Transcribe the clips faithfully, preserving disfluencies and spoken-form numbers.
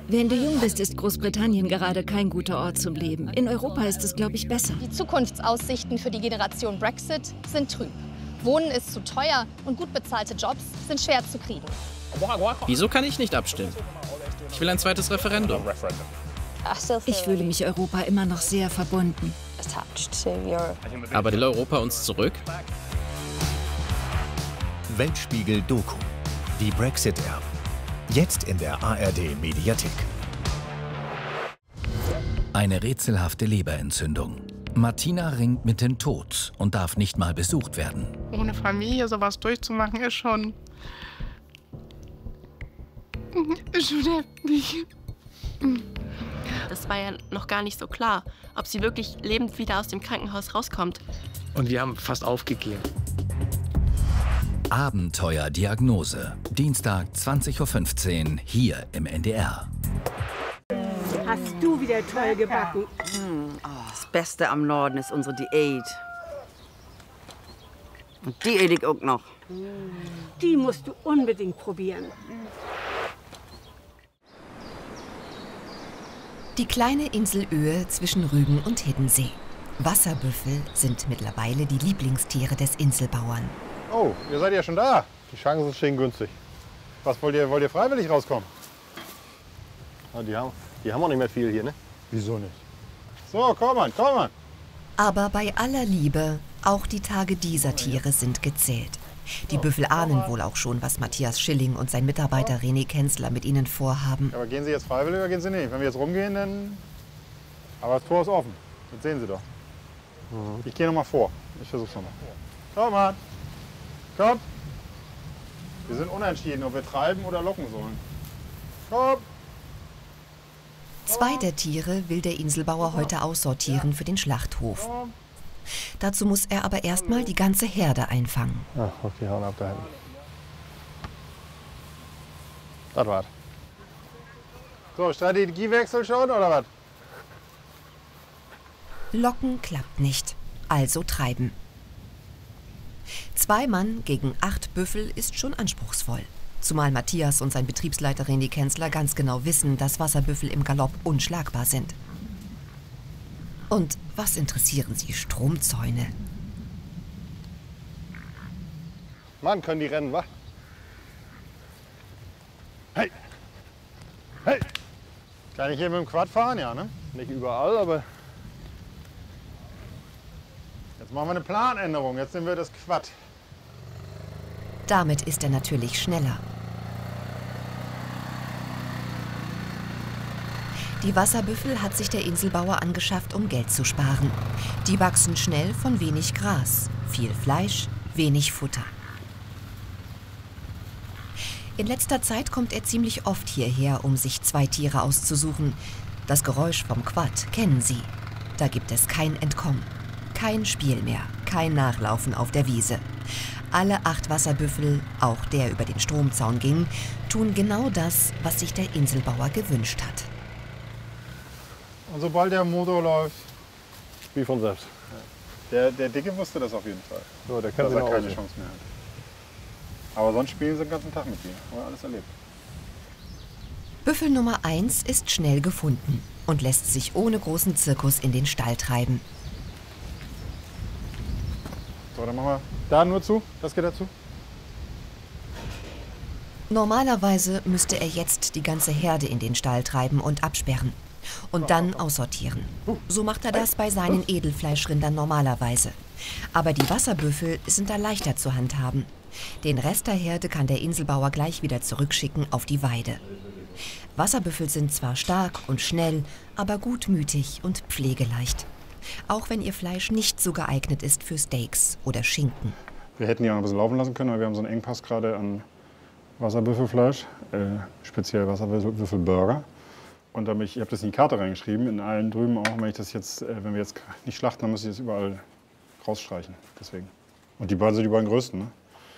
Wenn du jung bist, ist Großbritannien gerade kein guter Ort zum Leben. In Europa ist es, glaube ich, besser. Die Zukunftsaussichten für die Generation Brexit sind trüb. Wohnen ist zu teuer und gut bezahlte Jobs sind schwer zu kriegen. Wieso kann ich nicht abstimmen? Ich will ein zweites Referendum. Ich fühle mich Europa immer noch sehr verbunden. Aber will Europa uns zurück? Weltspiegel Doku. Die Brexit-Erben. Jetzt in der A R D-Mediathek. Eine rätselhafte Leberentzündung. Martina ringt mit dem Tod und darf nicht mal besucht werden. Ohne Familie sowas durchzumachen, ist schon... ist schon heftig. Das war ja noch gar nicht so klar, ob sie wirklich lebend wieder aus dem Krankenhaus rauskommt. Und wir haben fast aufgegeben. Abenteuerdiagnose. Dienstag zwanzig Uhr fünfzehn hier im N D R. Hast du wieder toll gebacken? Das Beste am Norden ist unsere Diät. Und die ede ich auch noch. Die musst du unbedingt probieren. Die kleine Insel Oehe zwischen Rügen und Hiddensee. Wasserbüffel sind mittlerweile die Lieblingstiere des Inselbauern. Oh, ihr seid ja schon da. Die Chancen sind schön günstig. Was wollt ihr, wollt ihr freiwillig rauskommen? Ah, die, haben, die haben auch nicht mehr viel hier, ne? Wieso nicht? So, komm mal, komm mal. Aber bei aller Liebe, auch die Tage dieser Tiere sind gezählt. Die Büffel ahnen wohl auch schon, was Matthias Schilling und sein Mitarbeiter René Kenzler mit ihnen vorhaben. Ja, aber gehen Sie jetzt freiwillig oder gehen Sie nicht? Wenn wir jetzt rumgehen, dann... Aber das Tor ist offen. Das sehen Sie doch. Ich gehe noch mal vor. Ich versuch's noch mal. Komm mal. Komm. Wir sind unentschieden, ob wir treiben oder locken sollen. Komm. Zwei der Tiere will der Inselbauer heute aussortieren für den Schlachthof. Dazu muss er aber erstmal die ganze Herde einfangen. Ach, okay, hauen ab da hinten. Das war's. So, Strategiewechsel schon, oder was? Locken klappt nicht, also treiben. Zwei Mann gegen acht Büffel ist schon anspruchsvoll. Zumal Matthias und sein Betriebsleiter René Kenzler ganz genau wissen, dass Wasserbüffel im Galopp unschlagbar sind. Und was interessieren sie Stromzäune? Mann, können die rennen, wa? Hey! Hey! Kann ich hier mit dem Quad fahren? Ja, ne? Nicht überall, aber... Jetzt machen wir eine Planänderung. Jetzt nehmen wir das Quad. Damit ist er natürlich schneller. Die Wasserbüffel hat sich der Inselbauer angeschafft, um Geld zu sparen. Die wachsen schnell von wenig Gras, viel Fleisch, wenig Futter. In letzter Zeit kommt er ziemlich oft hierher, um sich zwei Tiere auszusuchen. Das Geräusch vom Quad kennen Sie. Da gibt es kein Entkommen, kein Spiel mehr, kein Nachlaufen auf der Wiese. Alle acht Wasserbüffel, auch der über den Stromzaun ging, tun genau das, was sich der Inselbauer gewünscht hat. Und sobald der Motor läuft, wie von selbst. Der, der Dicke wusste das auf jeden Fall. So, der kann dass er keine Chance mehr hat. Aber sonst spielen sie den ganzen Tag mit ihm. Haben wir alles erlebt. Büffel Nummer eins ist schnell gefunden und lässt sich ohne großen Zirkus in den Stall treiben. So, dann machen wir da nur zu. Das geht dazu. Normalerweise müsste er jetzt die ganze Herde in den Stall treiben und absperren. Und dann aussortieren. So macht er das bei seinen Edelfleischrindern normalerweise. Aber die Wasserbüffel sind da leichter zu handhaben. Den Rest der Herde kann der Inselbauer gleich wieder zurückschicken auf die Weide. Wasserbüffel sind zwar stark und schnell, aber gutmütig und pflegeleicht. Auch wenn ihr Fleisch nicht so geeignet ist für Steaks oder Schinken. Wir hätten die auch noch ein bisschen laufen lassen können, aber wir haben so einen Engpass gerade an Wasserbüffelfleisch, äh, speziell Wasserbüffelburger. Und damit ich, ich habe das in die Karte reingeschrieben, in allen drüben auch, wenn ich das jetzt, äh, wenn wir jetzt nicht schlachten, dann muss ich das überall rausstreichen. Deswegen. Und die beiden sind die beiden größten, ne?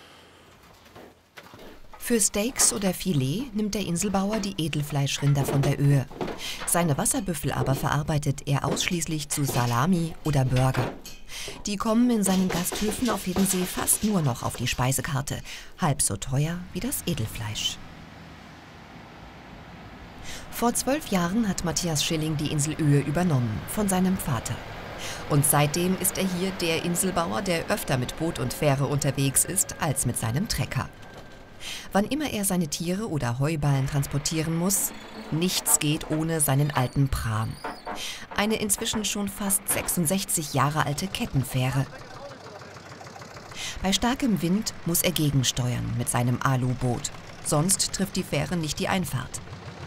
Für Steaks oder Filet nimmt der Inselbauer die Edelfleischrinder von der Oehe. Seine Wasserbüffel aber verarbeitet er ausschließlich zu Salami oder Burger. Die kommen in seinen Gasthöfen auf Hiddensee fast nur noch auf die Speisekarte. Halb so teuer wie das Edelfleisch. Vor zwölf Jahren hat Matthias Schilling die Insel Oehe übernommen, von seinem Vater. Und seitdem ist er hier der Inselbauer, der öfter mit Boot und Fähre unterwegs ist, als mit seinem Trecker. Wann immer er seine Tiere oder Heuballen transportieren muss, nichts geht ohne seinen alten Pram. Eine inzwischen schon fast sechsundsechzig Jahre alte Kettenfähre. Bei starkem Wind muss er gegensteuern mit seinem Aluboot, sonst trifft die Fähre nicht die Einfahrt.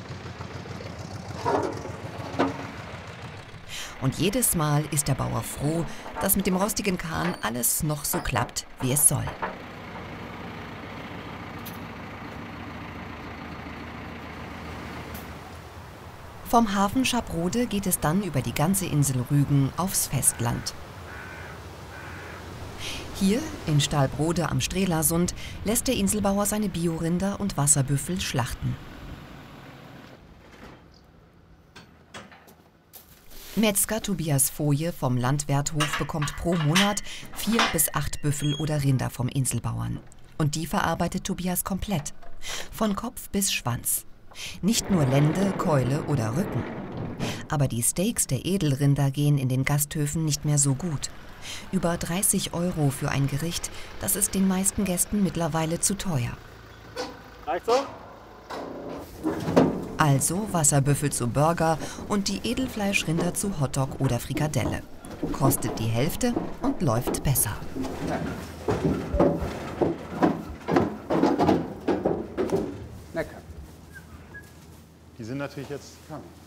Und jedes Mal ist der Bauer froh, dass mit dem rostigen Kahn alles noch so klappt, wie es soll. Vom Hafen Schaprode geht es dann über die ganze Insel Rügen aufs Festland. Hier, in Stalbrode am Strelasund, lässt der Inselbauer seine Biorinder und Wasserbüffel schlachten. Metzger Tobias Foje vom Landwerthof bekommt pro Monat vier bis acht Büffel oder Rinder vom Inselbauern. Und die verarbeitet Tobias komplett, von Kopf bis Schwanz. Nicht nur Lende, Keule oder Rücken. Aber die Steaks der Edelrinder gehen in den Gasthöfen nicht mehr so gut. Über dreißig Euro für ein Gericht, das ist den meisten Gästen mittlerweile zu teuer. Reicht so? Also Wasserbüffel zu Burger und die Edelfleischrinder zu Hotdog oder Frikadelle. Kostet die Hälfte und läuft besser. Die sind natürlich jetzt krank.